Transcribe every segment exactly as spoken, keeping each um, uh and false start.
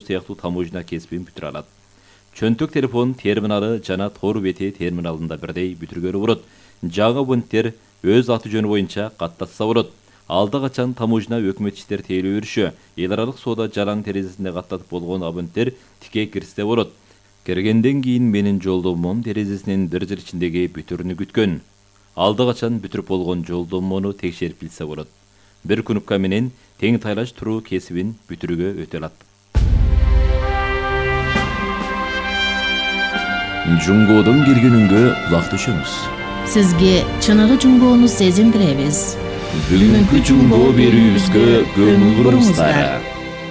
сыяктуу таможня кесибин бүтүрө алат. Чөнтөк телефон терминалы жана тор бети терминалында бирдей бүтүргөлү болот. Жаңы абоненттер өз аты жөнү боюнча каттатса болот. Алда качан таможня өкмөт иштер тейлөө бериши, эл аралык соода жалаң терезесинде каттатып болгон абоненттер тике кирсе болот. Киргенден кийин менин жолдомом терезесинин бир жыл ичиндеги бүтүрүнү күткөн. Алда качан бүтүрүп болгон жолдомону текшерип билсе болот. Бир кнопка менен тең тайлаш туруу кесибин бүтүрүүгө өтө алат. Жунгодон келгенүнгө кулак түшөңүз. Сизге чыныгы жунгоону сезиндиребиз. Бүгүнкү жунгоо берүүбүзгө көңүл буруңуздар.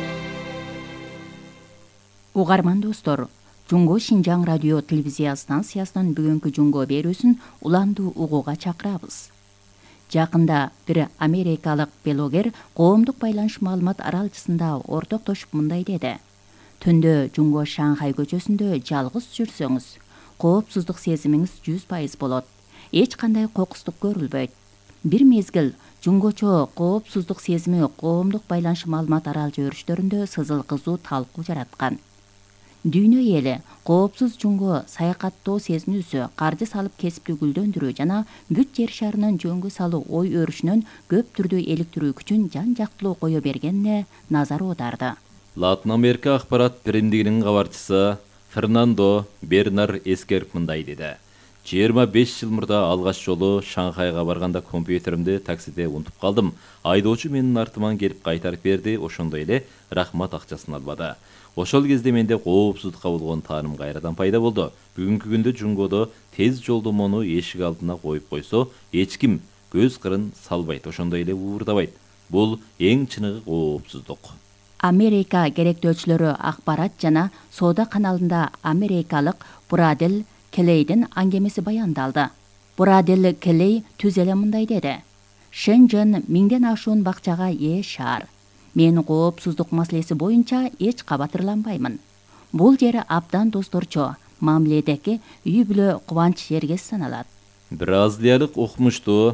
Угарман достор, Жунгоо Шинжаң радио телевизия станциясынын бүгүнкү жунгоо берүүсүн уландуу угууга чакырабыз. Жакында бир америкалык блогер коомдук байланыш маалымат аралчысында ортоктошуп мындай деди. Түндө жунгоо Шанхай көчөсүндө жалгыз жүрсөңүз, коопсуздук сезимиңиз жүз пайыз болот. Эч кандай кокустук көрүлбөйт. Бир мезгил жунгочо коопсуздук сезими коомдук байланыш маалымат аралчы өрүштөрүндө сызыл кызуу талкуу жараткан. Дүйнө эли коопсуз жунгоо саякаттоо сезинүүсү, каржы салып кесипти гүлдөндүрүү жана бүт жер шарынын жөнгө салуу ой өрүшүнөн көп түрдүү иликтирүү күчүн жан жактылуу кое бергенине назар аударды. Латын Америка акпарат биримдигинин кабарчысы Фернандо Бернар эскерип мындай деди. жыйырма беш жыл мурда алгач жолу Шанхайга барганда компьютеримди таксиде унутуп калдым. Айдоочу менин артыман келип кайтарып берди, ошондой эле рахмат акчасын албады. Ошол кезде менде коопсуздукка болгон тааным кайрадан пайда болду. Бүгүнкү күндө жунгодо тез жолдомону эшик алдына коюп койсо, эч ким көз кырын салбайт, ошондой эле уурдабайт. Бул эң чыныгы коопсуздук. Америка керектөөчүлөрү акпарат жана соода каналында америкалык Брадел Келейдин аңгемеси баяндалды. Брадел Келей түз эле мындай деди. Шэньчжэн миңден ашуун бакчага ээ шаар. Мен коопсуздук маселеси боюнча эч кабатырланбаймын. Бул жер абдан досторчо, мамиледеги үй бүлө кубанч жерге саналат. Бразилиялык окумуштуу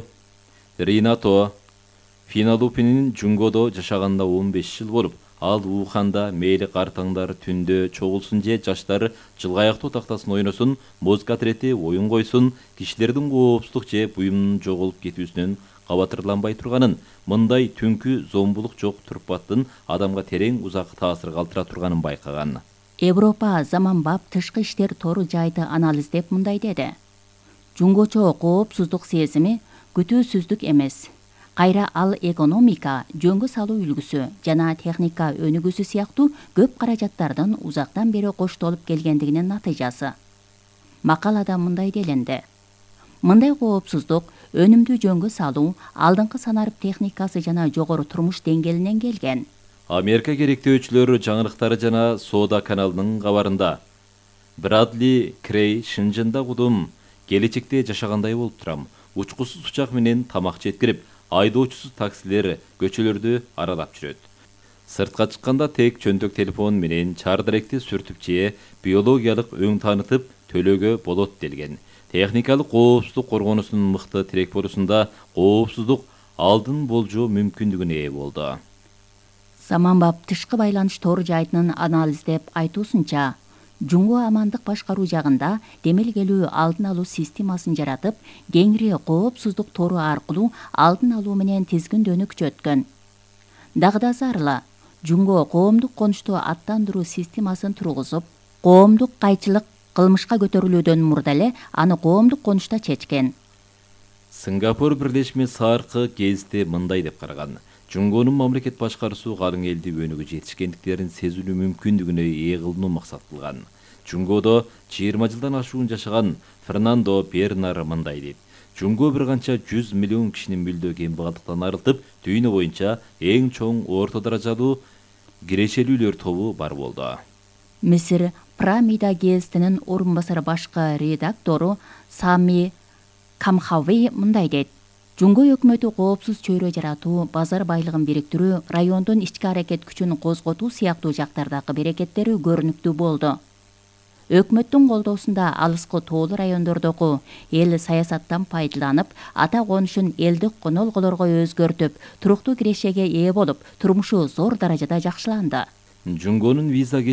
Ринато Финалупинин жунгодо жашаганда он беш жыл болуп, ал Уханда мейли картаңдар түндө чогулсун же жаштар жылгаяктуу тактасын ойносун, музыка трети оюн койсун, кишилердин коопсуздук же буюмунун жоголуп кетүүсүнөн кабатырланбай турганын, мындай түнкү зомбулук жок турпаттын адамга терең узак таасир калтыра турганын байкаган. Европа заманбап тышкы иштер тору жайды анализдеп мындай деди. Жунгочо коопсуздук сезими күтүүсүздүк эмес. Кайра ал экономика, жөнгө салуу үлгүсү жана техника өнүгүүсү сыяктуу көп каражаттардын узактан бери коштолуп келгендигинин натыйжасы. Макалада мындай делинди. Мындай коопсуздук өнүмдүү жөнгө салуу, алдыңкы санарып техникасы жана жогору турмуш деңгээлинен келген. Америка керектөөчүлөр жаңылыктары жана соода каналынын кабарында. Брадли Крей Шэньчжэнда кудум, келечекте жашагандай болуп турам. Учкусуз учак менен тамак жеткирип, айдоочусуз таксилер көчөлөрдү аралап жүрөт. Сыртка чыкканда тек чөнтөк телефон менен чардыректи сүртүп же биологиялык өң таанытып төлөөгө болот делген. Техникалык коопсуздук коргонусунун мыкты тирек болусунда коопсуздук алдын болжоо мүмкүндүгүнө ээ болду. Заманбап тышкы байланыш тору жайтынын анализдеп айтуусунча, жунгоо амандык башкаруу жагында демелгелүү алдын алуу системасын жаратып, кеңири коопсуздук тору аркылуу алдын алуу менен тизгиндөөнү күчөткөн. Дагы да зарла, жунгоо коомдук конушту аттандыруу системасын тургузуп, коомдук кайчылык кылмышка көтөрүлүүдөн мурда эле аны коомдук конушта чечкен. Сингапур Бирлешме Саркы гезити мындай деп караган. Жунгонун мамлекет башкаруусу калың элди өнүгүү жетишкендиктерин сезүүнү мүмкүндүгүнө ээ кылууну максат кылган. Жунгодо жыйырма жылдан ашуун жашаган Фернандо Бернар мындай дейт. Жунгоо бир канча жүз миллион кишинин мүлдө кембагалдыктан арылтып, дүйнө боюнча эң чоң орто даражалуу кирешелүүлөр тобу бар болду. Мисир Прамида гезитинин орун басары башкы редактору Сами Камхави мындай дейт. Жунгоо өкмөтү коопсуз чөйрө жаратуу, базар байлыгын бириктирүү, райондун ички аракет күчүн козготуу сыяктуу жактардагы берекеттери көрүнүктүү болду. Өкмөттүн колдоосунда алыскы тоолуу райондордогу эл саясаттан пайдаланып, ата конушун элдик конолголорго өзгөртүп, туруктуу кирешеге ээ болуп, турмушу зор даражада жакшыланды. Жунгонун виза